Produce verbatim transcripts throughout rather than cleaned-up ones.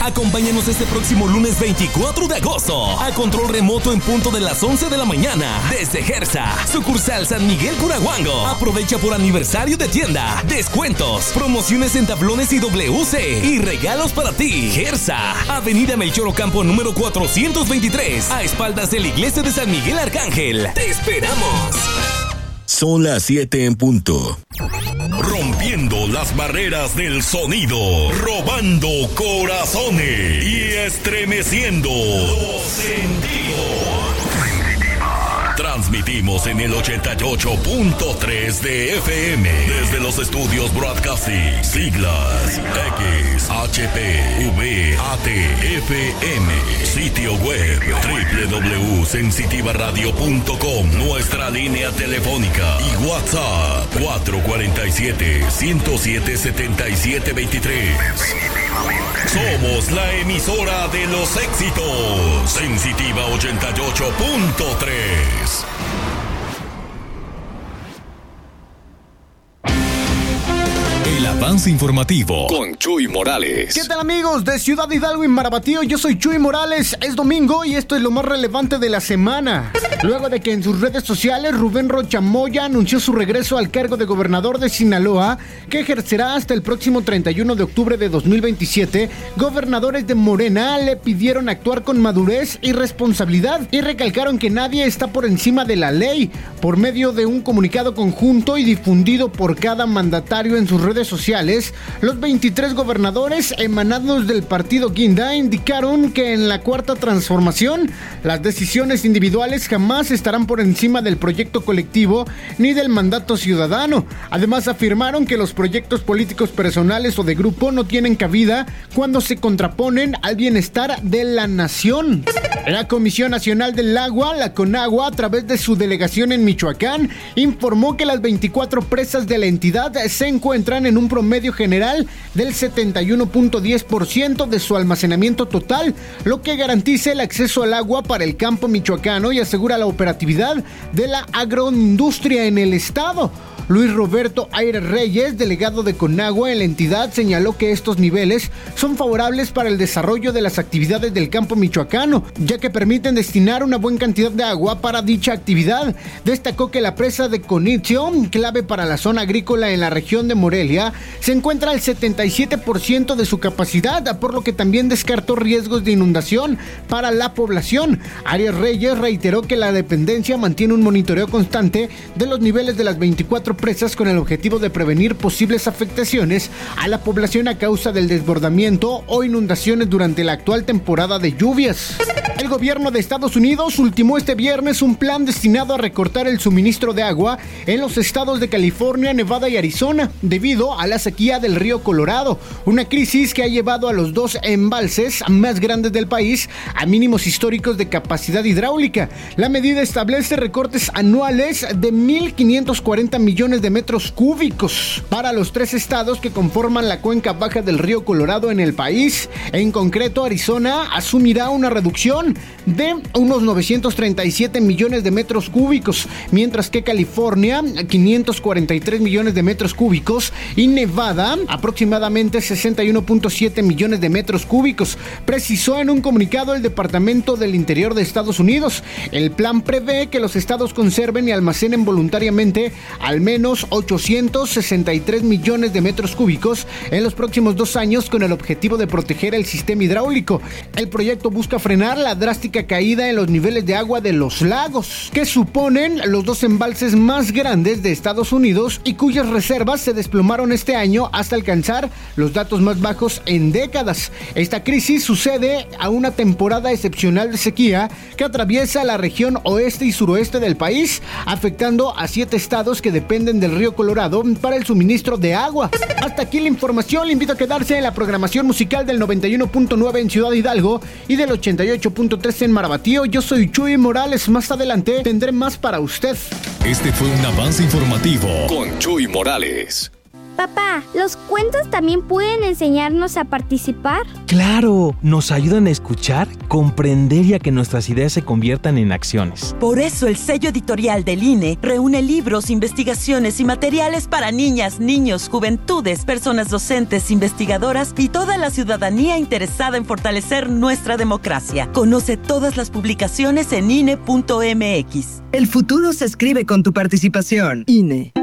Acompáñanos este próximo lunes veinticuatro de agosto a control remoto en punto de las once de la mañana desde Gersa, sucursal San Miguel Curahuango. Aprovecha por aniversario de tienda, descuentos, promociones en tablones y W C y regalos para ti. Gersa, Avenida Melchor Ocampo número cuatrocientos veintitrés, a espaldas de la iglesia de San Miguel Arcángel. ¡Te esperamos! Son las siete en punto. Rompiendo las barreras del sonido, robando corazones y estremeciendo los sentidos. Transmitimos en el ochenta y ocho punto tres de F M desde los estudios Broadcasting, siglas X H P V A T F M, sitio web doble u doble u doble u punto sensitiva radio punto com, nuestra línea telefónica y WhatsApp cuatro cuatro siete, uno cero siete, siete siete dos tres. Somos la emisora de los éxitos, Sensitiva ochenta y ocho punto tres. El avance informativo con Chuy Morales. ¿Qué tal, amigos de Ciudad Hidalgo y Marabatío? Yo soy Chuy Morales. Es domingo y esto es lo más relevante de la semana. Luego de que en sus redes sociales Rubén Rocha Moya anunció su regreso al cargo de gobernador de Sinaloa, que ejercerá hasta el próximo treinta y uno de octubre de dos mil veintisiete, gobernadores de Morena le pidieron actuar con madurez y responsabilidad y recalcaron que nadie está por encima de la ley. Por medio de un comunicado conjunto y difundido por cada mandatario en sus redes sociales, los veintitrés gobernadores emanados del partido Guinda indicaron que en la cuarta transformación las decisiones individuales jamás estarán por encima del proyecto colectivo ni del mandato ciudadano. Además, afirmaron que los proyectos políticos personales o de grupo no tienen cabida cuando se contraponen al bienestar de la nación. La Comisión Nacional del Agua, la CONAGUA, a través de su delegación en Michoacán, informó que las veinticuatro presas de la entidad se encuentran en un promedio general del setenta y uno punto diez por ciento de su almacenamiento total, lo que garantiza el acceso al agua para el campo michoacano y asegura la operatividad de la agroindustria en el estado. Luis Roberto Aire Reyes, delegado de CONAGUA en la entidad, señaló que estos niveles son favorables para el desarrollo de las actividades del campo michoacano, ya que permiten destinar una buena cantidad de agua para dicha actividad. Destacó que la presa de Conitzio, clave para la zona agrícola en la región de Morelia, se encuentra al setenta y siete por ciento de su capacidad, por lo que también descartó riesgos de inundación para la población. Arias Reyes reiteró que la dependencia mantiene un monitoreo constante de los niveles de las veinticuatro presas con el objetivo de prevenir posibles afectaciones a la población a causa del desbordamiento o inundaciones durante la actual temporada de lluvias. El gobierno de Estados Unidos ultimó este viernes un plan destinado a recortar el suministro de agua en los estados de California, Nevada y Arizona debido a la sequía del río Colorado, una crisis que ha llevado a los dos embalses más grandes del país a mínimos históricos de capacidad hidráulica. La medida establece recortes anuales de mil quinientos cuarenta millones de metros cúbicos para los tres estados que conforman la cuenca baja del río Colorado en el país. En concreto, Arizona asumirá una reducción de unos novecientos treinta y siete millones de metros cúbicos, mientras que California quinientos cuarenta y tres millones de metros cúbicos y Nevada aproximadamente sesenta y uno punto siete millones de metros cúbicos, precisó en un comunicado el Departamento del Interior de Estados Unidos. El plan prevé que los estados conserven y almacenen voluntariamente al menos ochocientos sesenta y tres millones de metros cúbicos en los próximos dos años con el objetivo de proteger el sistema hidráulico. El proyecto busca frenar la drástica caída en los niveles de agua de los lagos, que suponen los dos embalses más grandes de Estados Unidos y cuyas reservas se desplomaron este año hasta alcanzar los datos más bajos en décadas. Esta crisis sucede a una temporada excepcional de sequía que atraviesa la región oeste y suroeste del país, afectando a siete estados que dependen del río Colorado para el suministro de agua. Hasta aquí la información. Le invito a quedarse en la programación musical del noventa y uno punto nueve en Ciudad Hidalgo y del ochenta y ocho punto tres en Marabatío. Yo soy Chuy Morales. Más adelante tendré más para usted. Este fue un avance informativo con Chuy Morales. Papá, ¿los cuentos también pueden enseñarnos a participar? ¡Claro! Nos ayudan a escuchar, comprender y a que nuestras ideas se conviertan en acciones. Por eso el sello editorial del I N E reúne libros, investigaciones y materiales para niñas, niños, juventudes, personas docentes, investigadoras y toda la ciudadanía interesada en fortalecer nuestra democracia. Conoce todas las publicaciones en I N E punto M X. El futuro se escribe con tu participación. I N E.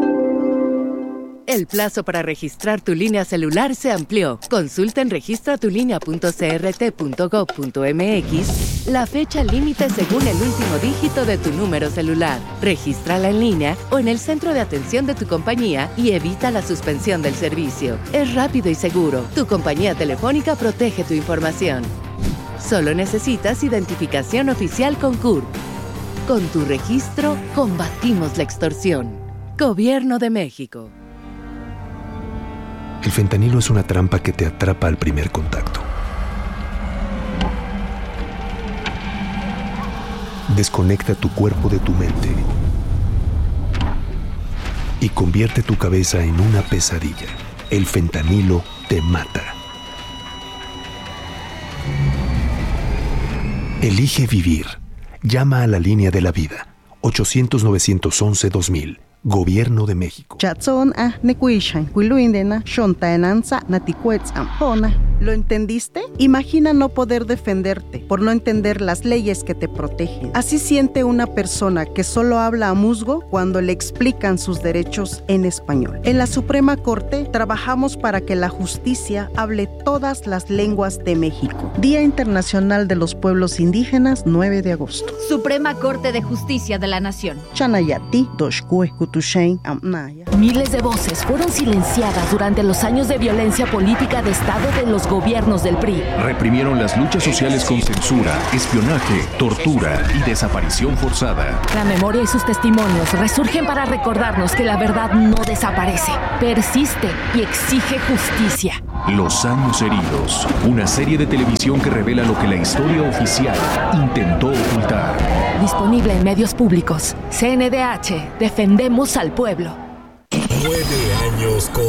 El plazo para registrar tu línea celular se amplió. Consulta en registra tu línea punto c r t punto gov punto m x la fecha límite según el último dígito de tu número celular. Regístrala en línea o en el centro de atención de tu compañía y evita la suspensión del servicio. Es rápido y seguro. Tu compañía telefónica protege tu información. Solo necesitas identificación oficial con C U R P. Con tu registro, combatimos la extorsión. Gobierno de México. El fentanilo es una trampa que te atrapa al primer contacto. Desconecta tu cuerpo de tu mente y convierte tu cabeza en una pesadilla. El fentanilo te mata. Elige vivir. Llama a la línea de la vida. ochocientos, novecientos once, dos mil. Gobierno de México. ¿Lo entendiste? Imagina no poder defenderte por no entender las leyes que te protegen. Así siente una persona que solo habla a musgo cuando le explican sus derechos en español. En la Suprema Corte trabajamos para que la justicia hable todas las lenguas de México. Día Internacional de los Pueblos Indígenas, nueve de agosto. Suprema Corte de Justicia de la Nación. Chanayati, Doshkue, Kutushain, Amnaya. Miles de voces fueron silenciadas durante los años de violencia política de Estado de los gobiernos del P R I. Reprimieron las luchas sociales con censura, espionaje, tortura y desaparición forzada. La memoria y sus testimonios resurgen para recordarnos que la verdad no desaparece, persiste y exige justicia. Los años heridos, una serie de televisión que revela lo que la historia oficial intentó ocultar. Disponible en medios públicos. C N D H, defendemos al pueblo. Nueve años con